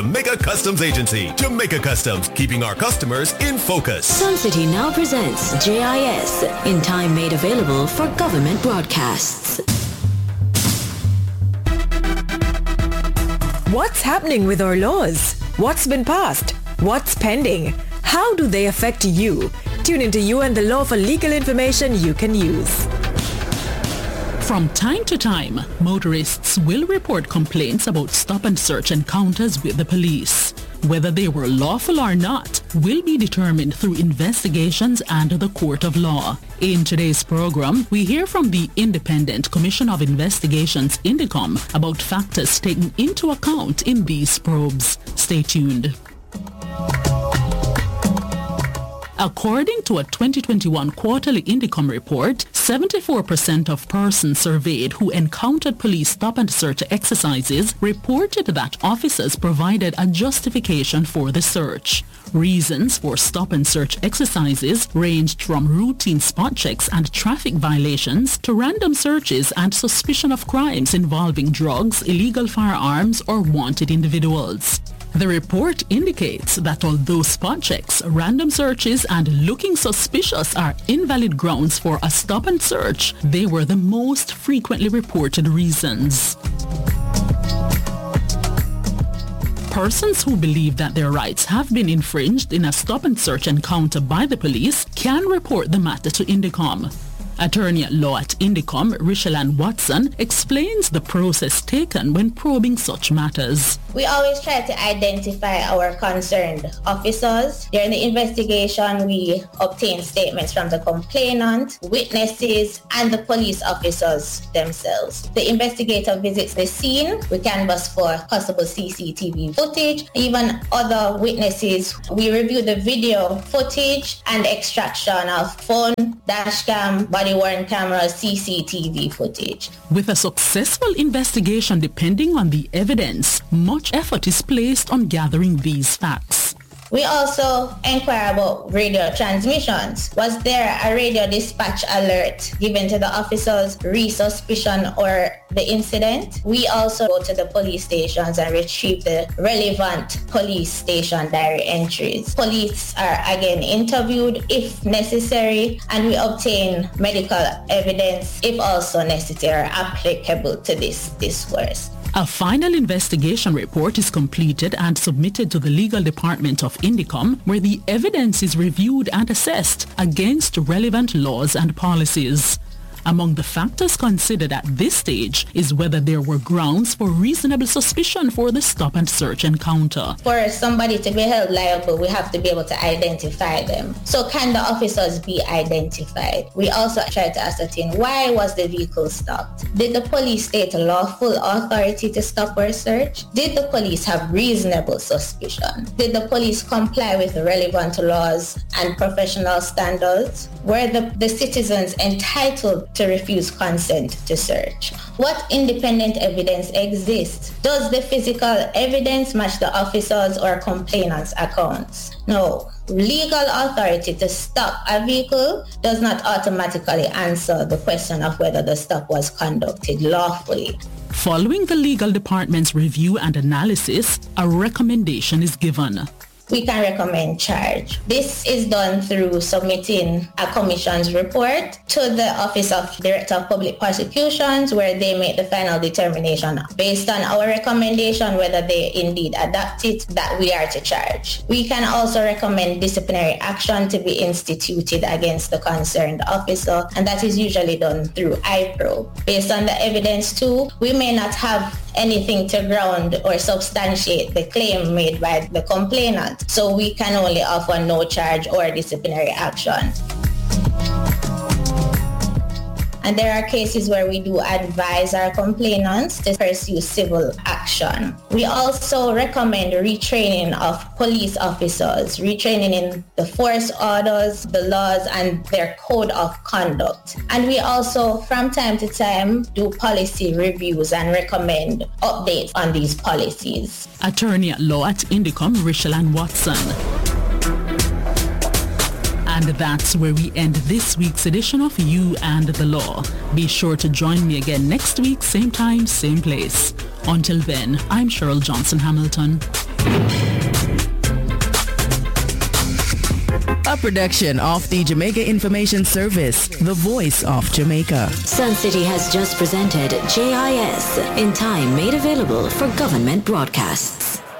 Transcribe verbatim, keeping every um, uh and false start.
Jamaica Customs Agency. Jamaica Customs, keeping our customers in focus. Sun City now presents J I S, in time made available for government broadcasts. What's happening with our laws? What's been passed? What's pending? How do they affect you? Tune into You and the Law for legal information you can use. From time to time, motorists will report complaints about stop and search encounters with the police. Whether they were lawful or not will be determined through investigations and the court of law. In today's program, we hear from the Independent Commission of Investigations, INDECOM, about factors taken into account in these probes. Stay tuned. According to a twenty twenty-one quarterly INDECOM report, seventy-four percent of persons surveyed who encountered police stop and search exercises reported that officers provided a justification for the search. Reasons for stop and search exercises ranged from routine spot checks and traffic violations to random searches and suspicion of crimes involving drugs, illegal firearms, or wanted individuals. The report indicates that although spot checks, random searches, and looking suspicious are invalid grounds for a stop and search, they were the most frequently reported reasons. Persons who believe that their rights have been infringed in a stop and search encounter by the police can report the matter to INDECOM. Attorney at law at INDECOM, Richelle Watson, explains the process taken when probing such matters. We always try to identify our concerned officers. During the investigation, we obtain statements from the complainant, witnesses, and the police officers themselves. The investigator visits the scene. We canvass for possible C C T V footage, even other witnesses. We review the video footage and extraction of phone, dash cam, body-worn camera, C C T V footage. With a successful investigation depending on the evidence, much effort is placed on gathering these facts. We also inquire about radio transmissions. Was there a radio dispatch alert given to the officers re-suspicion or the incident? We also go to the police stations and retrieve the relevant police station diary entries. Police are again interviewed if necessary, and we obtain medical evidence if also necessary or applicable to this discourse. A final investigation report is completed and submitted to the legal department of INDECOM, where the evidence is reviewed and assessed against relevant laws and policies. Among the factors considered at this stage is whether there were grounds for reasonable suspicion for the stop and search encounter. For somebody to be held liable, we have to be able to identify them. So can the officers be identified? We also try to ascertain, why was the vehicle stopped? Did the police state lawful authority to stop or search? Did the police have reasonable suspicion? Did the police comply with relevant laws and professional standards? Were the, the citizens entitled to refuse consent to search? What independent evidence exists? Does the physical evidence match the officers' or complainants' accounts? No. Legal authority to stop a vehicle does not automatically answer the question of whether the stop was conducted lawfully. Following the legal department's review and analysis, a recommendation is given. We can recommend charge. This is done through submitting a commission's report to the Office of Director of Public Prosecutions, where they make the final determination based on our recommendation whether they indeed adopt it, that we are to charge. We can also recommend disciplinary action to be instituted against the concerned officer, and that is usually done through I probe. Based on the evidence too, we may not have anything to ground or substantiate the claim made by the complainant, so we can only offer no charge or disciplinary action. And there are cases where we do advise our complainants to pursue civil action. We also recommend retraining of police officers, retraining in the force orders, the laws, and their code of conduct. And we also, from time to time, do policy reviews and recommend updates on these policies. Attorney at law at INDECOM, Richelle Watson. And that's where we end this week's edition of You and the Law. Be sure to join me again next week, same time, same place. Until then, I'm Cheryl Johnson Hamilton. A production of the Jamaica Information Service, the voice of Jamaica. Sun City has just presented J I S, in time made available for government broadcasts.